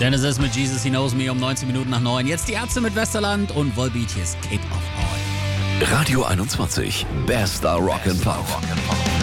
Genesis mit Jesus He Knows Me um 19 Minuten nach 9. Jetzt die Ärzte mit Westerland und Volbeat. Hier ist King of All. Radio 21, bester Rock'n'Pop.